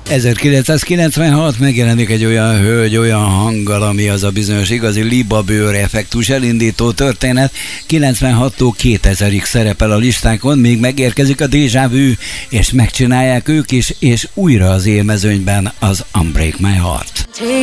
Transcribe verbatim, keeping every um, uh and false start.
ezerkilencszázkilencvenhat megjelenik egy olyan hölgy, olyan hanggal, ami az a bizonyos igazi libabőr effektus elindító történet. kilencvenhattól kétezerig szerepel a listákon, még megérkezik a Déjà Vu, és megcsinálják ők is, és újra az élmezőnyben az Unbreak My Heart.